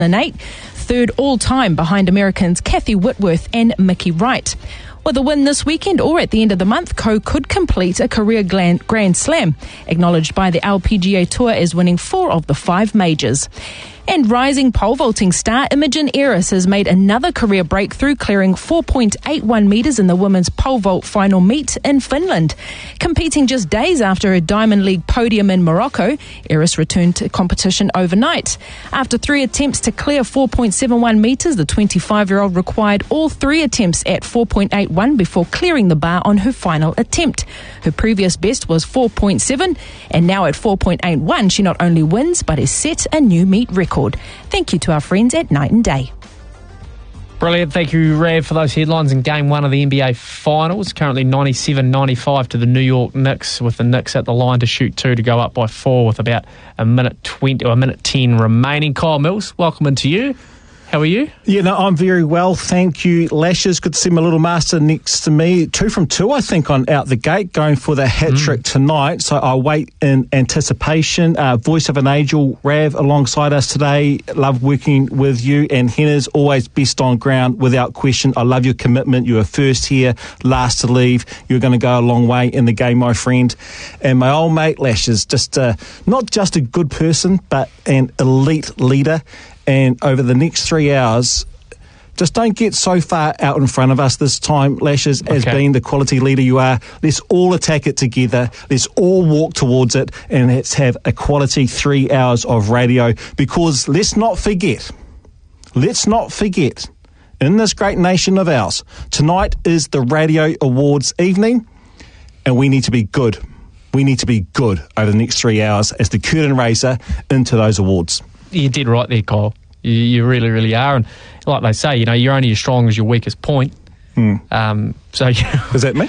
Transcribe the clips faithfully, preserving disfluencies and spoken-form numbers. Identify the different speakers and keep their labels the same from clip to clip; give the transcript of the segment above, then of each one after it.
Speaker 1: eight, third all-time behind Americans Kathy Whitworth and Mickey Wright. With a win this weekend or at the end of the month, Ko could complete a career Grand Slam, acknowledged by the L P G A Tour as winning four of the five majors. And rising pole vaulting star Imogen Eris has made another career breakthrough, clearing four point eight one metres in the women's pole vault final meet in Finland. Competing just days after a Diamond League podium in Morocco, Eris returned to competition overnight. After three attempts to clear four point seven one metres, the twenty-five-year-old required all three attempts at four point eight one before clearing the bar on her final attempt. Her previous best was four point seven, and now at four point eight one, she not only wins but has set a new meet record. Thank you to our friends at Night and Day.
Speaker 2: Brilliant. Thank you, Rav, for those headlines in Game one of the N B A Finals. Currently ninety-seven ninety-five to the New York Knicks, with the Knicks at the line to shoot two to go up by four with about a minute twenty or a minute ten remaining. Kyle Mills, welcome into you. How are you?
Speaker 3: Yeah, no, I'm very well, thank you. Lashes, good to see my little master next to me. Two from two, I think, on out the gate, going for the hat trick mm. tonight. So I wait in anticipation. Uh, Voice of an Angel, Rav, alongside us today. Love working with you. And Henna's always best on ground, without question. I love your commitment. You were first here, last to leave. You're going to go a long way in the game, my friend. And my old mate, Lashes, just uh, not just a good person, but an elite leader. And over the next three hours, just don't get so far out in front of us this time, Lashes, as okay. being the quality leader you are. Let's all attack it together. Let's all walk towards it, and let's have a quality three hours of radio. Because let's not forget, let's not forget, in this great nation of ours, tonight is the Radio Awards evening, and we need to be good. We need to be good over the next three hours as the curtain raiser into those awards.
Speaker 2: You did right there, Kyle. You, you really, really are. And like they say, you know, you're only as strong as your weakest point. Mm. Um, so, you know,
Speaker 3: Is that me?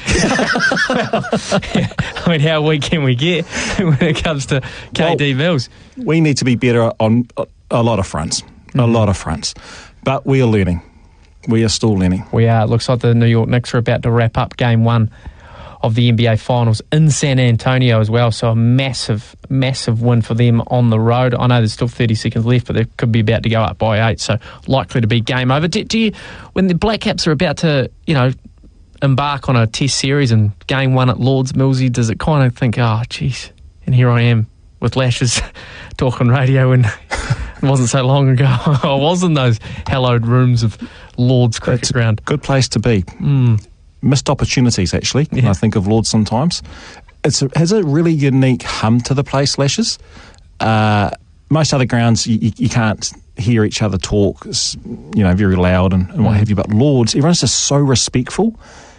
Speaker 2: yeah, I mean, how weak can we get when it comes to K D well, Mills?
Speaker 3: We need to be better on a, a lot of fronts. Mm-hmm. A lot of fronts. But we are learning. We are still learning.
Speaker 2: We are. It looks like the New York Knicks are about to wrap up game one of the N B A Finals in San Antonio as well, so a massive, massive win for them on the road. I know there's still thirty seconds left, but they could be about to go up by eight, so likely to be game over. Do, do you, when the Black Caps are about to, you know, embark on a test series and game one at Lords, Millsy, does it kind of think, oh, geez, and here I am with Lashes talking radio, and it wasn't so long ago I was in those hallowed rooms of Lords cricket
Speaker 3: That's
Speaker 2: ground.
Speaker 3: A good place to be.
Speaker 2: Mm.
Speaker 3: Missed opportunities, actually,
Speaker 2: yeah.
Speaker 3: when I think of Lords sometimes. It's a, has a really unique hum to the place, Lashes. Uh, most other grounds, you, you can't hear each other talk. It's, you know, very loud and, and what mm. have you. But Lords, everyone's just so respectful.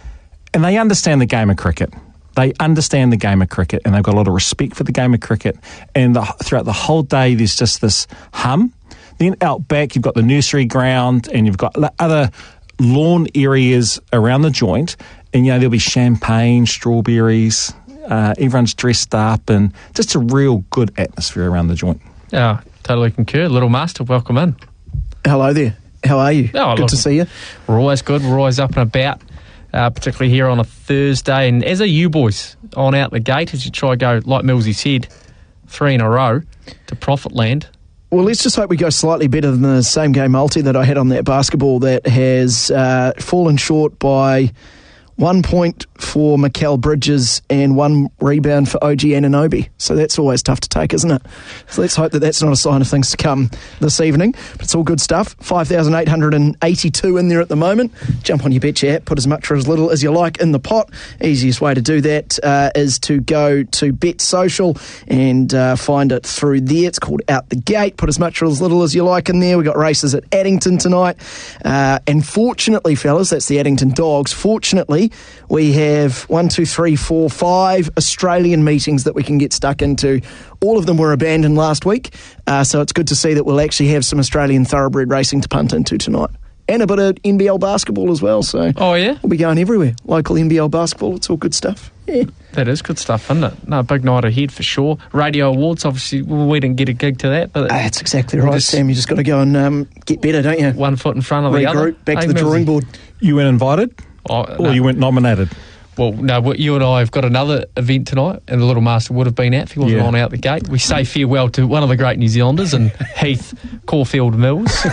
Speaker 3: And they understand the game of cricket. They understand the game of cricket, and they've got a lot of respect for the game of cricket. And the, throughout the whole day, there's just this hum. Then out back, you've got the nursery ground, and you've got other lawn areas around the joint, and you know there'll be champagne, strawberries, uh, everyone's dressed up, and just a real good atmosphere around the joint.
Speaker 2: Yeah, totally concur. Little Master, welcome in.
Speaker 4: Hello there. How are you?
Speaker 2: Oh,
Speaker 4: good
Speaker 2: look,
Speaker 4: to see you.
Speaker 2: We're always good. We're always up and about, uh, particularly here on a Thursday. And as are you boys on out the gate as you try to go, like Millsy said, three in a row to profit land.
Speaker 4: Well, let's just hope we go slightly better than the same game multi that I had on that basketball that has uh, fallen short by one point for Mikael Bridges and one rebound for O G Anunoby. So that's always tough to take, isn't it? So let's hope that that's not a sign of things to come this evening. But it's all good stuff. five thousand eight hundred eighty-two in there at the moment. Jump on your Betcha app, put as much or as little as you like in the pot. Easiest way to do that uh, is to go to Bet Social and uh, find it through there. It's called Out the Gate. Put as much or as little as you like in there. We've got races at Addington tonight. Uh, and fortunately, fellas, that's the Addington Dogs. Fortunately, we have one, two, three, four, five Australian meetings that we can get stuck into. All of them were abandoned last week, uh, so it's good to see that we'll actually have some Australian thoroughbred racing to punt into tonight. And a bit of N B L basketball as well, so
Speaker 2: oh yeah,
Speaker 4: we'll be going everywhere. Local N B L basketball, it's all good stuff. Yeah.
Speaker 2: That is good stuff, isn't it? No, big night ahead for sure. Radio Awards, obviously, well, we didn't get a gig to that. But
Speaker 4: uh, that's exactly right, just, Sam. You just got to go and um, get better, don't you?
Speaker 2: One foot in front of
Speaker 4: Regroup,
Speaker 2: the other.
Speaker 4: Back
Speaker 2: hey,
Speaker 4: to the drawing board.
Speaker 3: You weren't invited?
Speaker 2: Oh,
Speaker 3: or
Speaker 2: no.
Speaker 3: you weren't nominated?
Speaker 2: Well, no, well, you and I have got another event tonight, and the Little Master would have been out if he wasn't
Speaker 3: Yeah.
Speaker 2: on out the gate. We say farewell to one of the great New Zealanders and Heath Caulfield Mills.